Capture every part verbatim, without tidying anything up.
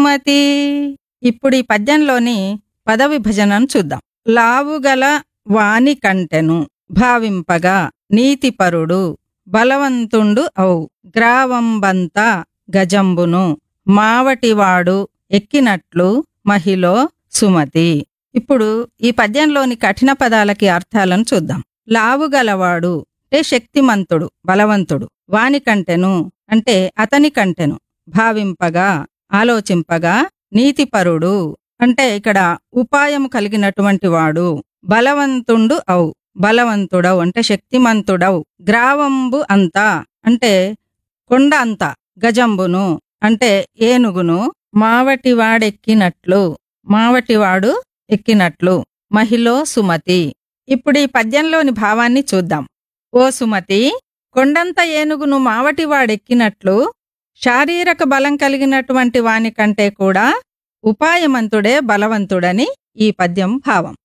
సుమతి. ఇప్పుడు ఈ పద్యంలోని పద విభజనను చూద్దాం. లావుగల వాని కంటెను భావింపగా నీతిపరుడు బలవంతుండు ఔ గ్రావంబంత గజంబును మావటివాడు ఎక్కినట్లు మహిళ సుమతి. ఇప్పుడు ఈ పద్యంలోని కఠిన పదాలకి అర్థాలను చూద్దాం. లావుగలవాడు అంటే శక్తిమంతుడు, బలవంతుడు. వాని కంటెను అంటే అతని కంటెను. భావింపగా ఆలోచింపగా. నీతిపరుడు అంటే ఇక్కడ ఉపాయము కలిగినటువంటి వాడు. బలవంతుండు ఔ బలవంతుడవు అంటే శక్తిమంతుడవు. గ్రావంబు అంతా అంటే కొండ అంతా. గజంబును అంటే ఏనుగును. మావటివాడెక్కినట్లు మావటివాడు ఎక్కినట్లు. మహిళ సుమతి. ఇప్పుడు ఈ పద్యంలోని భావాన్ని చూద్దాం. ఓ సుమతి, కొండంత ఏనుగును మావటివాడెక్కినట్లు శారీరక బలం కలిగినటువంటి వాని కంటే కూడా ఉపాయమంతుడే బలవంతుడని ఈ పద్యం భావం.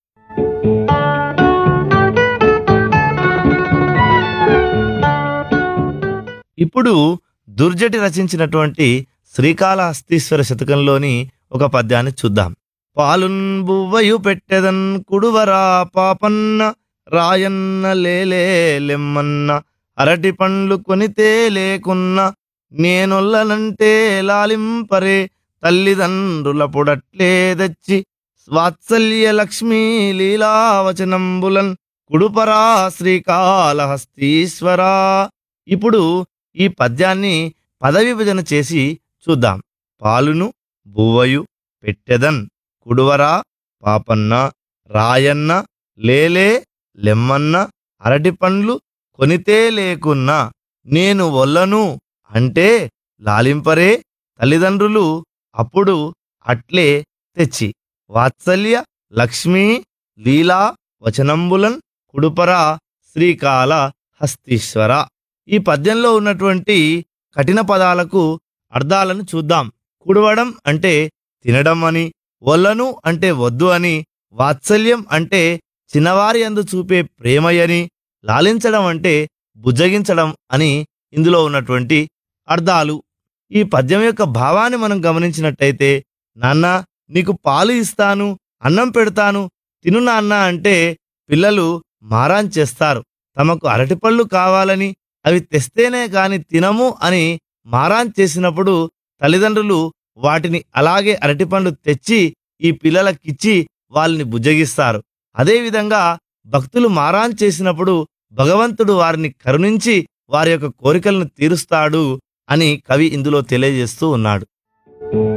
ఇప్పుడు దుర్జటి రచించినటువంటి శ్రీకాళహస్తీశ్వర శతకంలోని ఒక పద్యాన్ని చూద్దాం. పాలున్ బువ్వయు పెట్టెదన్ కుడువరా పాపన్న రాయన్న లేలే లెమ్మన్న అరటి పండ్లు కొనితే లేకున్న నేనొల్లనంటే లాలింపరే తల్లిదండ్రుల పొడట్లే దచ్చి వాత్సల్య లక్ష్మీ లీలావచనంబులన్ కుడుపరా శ్రీకాళహస్తీశ్వరా. ఇప్పుడు ఈ పద్యాన్ని పదవిభజన చేసి చూద్దాం. పాలును బువ్వయు పెట్టెదన్ కుడువరా పాపన్న రాయన్న లేలే లెమ్మన్న అరటి పండ్లు కొనితే లేకున్నా నేను వల్లను అంటే లాలింపరే తల్లిదండ్రులు అప్పుడు అట్లే తెచ్చి వాత్సల్య లక్ష్మీ లీలా వచనంబులన్ కుడుపరా శ్రీకాళ హస్తీశ్వర. ఈ పద్యంలో ఉన్నటువంటి కఠిన పదాలకు అర్థాలను చూద్దాం. కుడవడం అంటే తినడం అని, వల్లను అంటే వద్దు అని, వాత్సల్యం అంటే చిన్నవారి యందు చూపే ప్రేమయని, లాలించడం అంటే బుజ్జగించడం అని ఇందులో ఉన్నటువంటి అర్థాలు. ఈ పద్యం యొక్క భావాన్ని మనం గమనించినట్టయితే, నాన్న నీకు పాలు ఇస్తాను, అన్నం పెడతాను, తిను నాన్న అంటే పిల్లలు మారాన్ చేస్తారు. తమకు అరటిపళ్ళు కావాలని, అవి తెస్తేనే కాని తినము అని మారాన్ చేసినప్పుడు తల్లిదండ్రులు వాటిని అలాగే అరటిపండ్లు తెచ్చి ఈ పిల్లలకిచ్చి వాళ్ళని బుజ్జగిస్తారు. అదేవిధంగా భక్తులు మారాన్ చేసినప్పుడు భగవంతుడు వారిని కరుణించి వారి యొక్క కోరికలను తీరుస్తాడు అని కవి ఇందులో తెలియజేస్తూ ఉన్నాడు.